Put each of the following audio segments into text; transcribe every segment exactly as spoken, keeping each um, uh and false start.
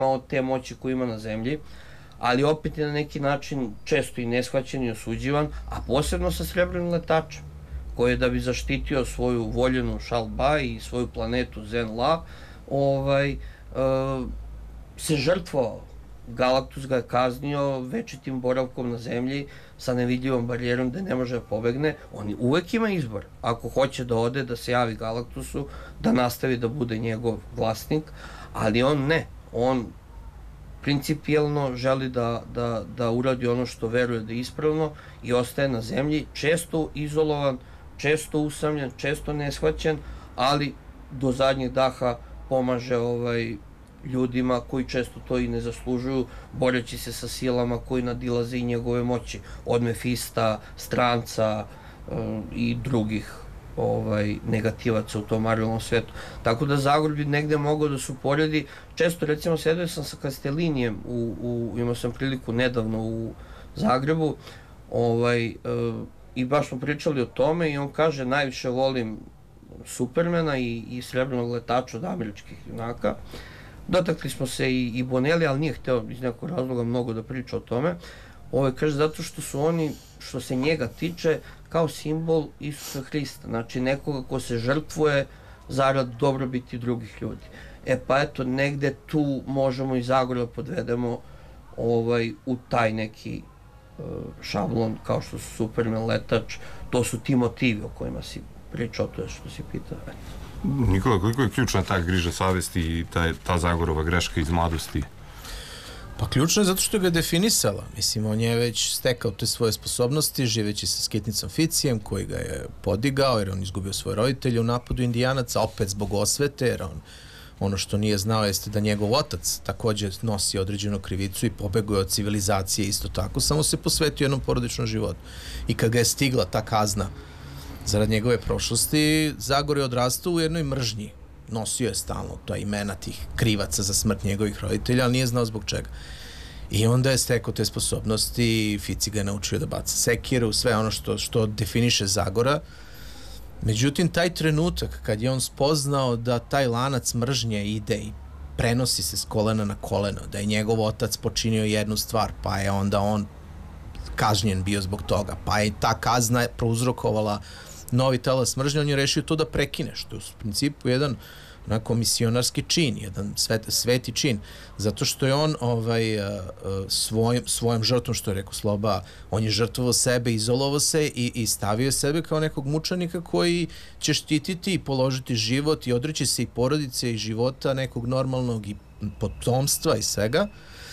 od te moći koju ima na zemlji, ali opet je na neki način često i neshvaćen i osuđivan, a posebno sa srebrnim letačem, koji je da bi zaštitio svoju voljenu Šalba i svoju planetu Zen-La, ovaj, se žrtvovao. Galaktus ga je kaznio večitim boravkom na zemlji sa nevidljivom barijerom da ne može da pobegne. On uvek ima izbor. Ako hoće da ode, da se javi Galaktusu, da nastavi da bude njegov vlasnik, ali on ne. On principijelno želi da, da, da uradi ono što veruje da je ispravno i ostaje na zemlji, često izolovan, često usamljen, često neshvaćen, ali do zadnjeg daha pomaže ovaj, ljudima koji često to i ne zaslužuju, boreći se sa silama koji nadilaze i njegove moći, od Mefista, Stranca um, i drugih ovaj, negativaca u tom Marvelovom svetu. Tako da Zagor bi negde mogao da se uporedi. Često, recimo, sedio sam sa Kastelinijem, u, u, imao sam priliku nedavno u Zagrebu, ovaj, uh, i baš smo pričali o tome i on kaže, najviše volim Supermana i, i Srebrnog letača od američkih junaka. Dotakli smo se i, i Bonelli, ali nije hteo iz nekog razloga mnogo da priča o tome. Ovo kaže zato što su oni, što se njega tiče, kao simbol Isusa Hrista, znači nekoga ko se žrtvuje zarad dobrobiti drugih ljudi. E pa eto, negde tu možemo i Zagora podvedemo ovaj, u taj neki uh, šablon, kao što su Superman, letač, to su ti motivi o kojima si pričao, to je što si pitao. Nikola, koliko je ključna ta griža savesti i ta, ta Zagorova greška iz mladosti? Pa ključno je zato što ga je definisala. Mislim, on je već stekao te svoje sposobnosti, živeći sa skitnicom Ficijem, koji ga je podigao, jer on izgubio svoje roditelje u napadu Indijanaca, opet zbog osvete, jer on, ono što nije znao jeste da njegov otac takođe nosi određenu krivicu i pobegao je od civilizacije isto tako, samo se posvetio jednom porodičnom životu. I kad ga je stigla ta kazna zarad njegove prošlosti, Zagor je odrastao u jednoj mržnji. Nosio je stalno to imena tih krivaca za smrt njegovih roditelja, ali nije znao zbog čega. I onda je stekao te sposobnosti, Fici ga je naučio da baca sekiru, sve ono što, što definiše Zagora. Međutim, taj trenutak kad je on spoznao da taj lanac mržnje ide i prenosi se s kolena na koleno, da je njegov otac počinio jednu stvar, pa je onda on kažnjen bio zbog toga, pa je ta kazna prouzrokovala novi talas mržnje, on je rešio to da prekine, što je u principu jedan onako misionarski čin, jedan svet, sveti čin, zato što je on ovaj, svojim, svojom žrtvom, što je rekao Sloba, on je žrtvovao sebe, izolovao se i, i stavio sebe kao nekog mučenika koji će štititi i položiti život i odreći se i porodice i života nekog normalnog i potomstva i svega,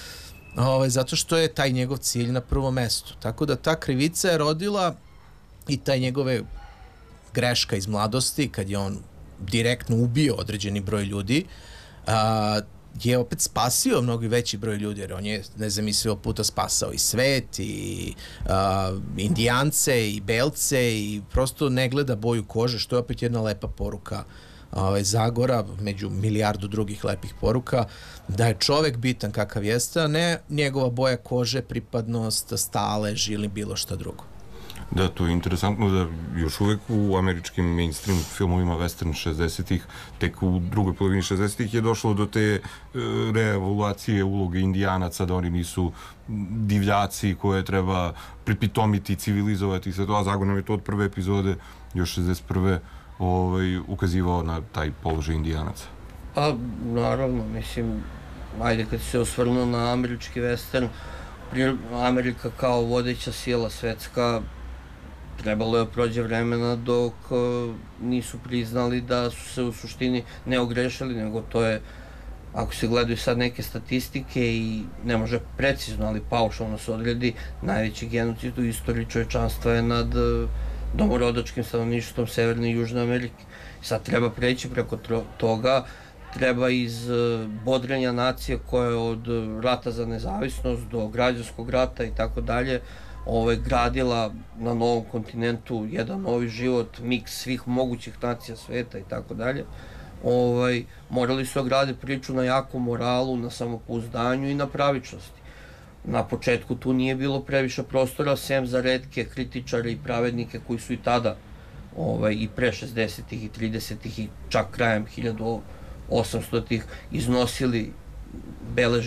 ovaj, zato što je taj njegov cilj na prvom mestu. Tako da ta krivica je rodila i taj njegove greška iz mladosti, kad je on direktno ubio određeni broj ljudi, a, je opet spasio mnogo veći broj ljudi, jer on je nezamislivo puta spasao i svet, i a, indijance, i belce, i prosto ne gleda boju kože, što je opet jedna lepa poruka ovaj, Zagora, među milijardu drugih lepih poruka, da je čovek bitan kakav jeste, a ne njegova boja kože, pripadnost, stalež ili bilo šta drugo. Da, to je interesantno da još uvek u američkim mainstream filmovima western šezdesetih, tek u drugoj polovini šezdesetih je došlo do te e, reevaluacije uloge Indijanaca, da oni nisu divljaci koje treba pripitomiti, civilizovati i sve to, a Zagor nam je to od prve epizode, još šezdeset prve ovaj, ukazivao na taj položaj Indijanaca. Pa, naravno, mislim, ajde kad se osvrnuo na američki western, Amerika kao vodeća sila svetska, trebalo je prođe vremena dok uh, nisu priznali da su se u suštini ne ogrešili, nego to je, ako se gledaju sad neke statistike i ne može precizno, ali paušalno se odredi, najveći genocid u istoriji čovečanstva je nad uh, domorodačkim stanovništvom Severne i Južne Amerike. Sad treba preći preko toga, treba iz uh, bodrenja nacije koja je od uh, rata za nezavisnost do građanskog rata i tako dalje, ovaj, gradila na novom kontinentu jedan novi život, miks svih mogućih nacija sveta i tako dalje. Ovaj, morali su ograditi priču na jakom moralu, na samopouzdanju i na pravičnosti. Na početku tu nije bilo previše prostora, sem za retke kritičare i pravednike koji su i tada ovaj, i pre šezdesetih i tridesetih i čak krajem hiljadu osamstotih iznosili beleži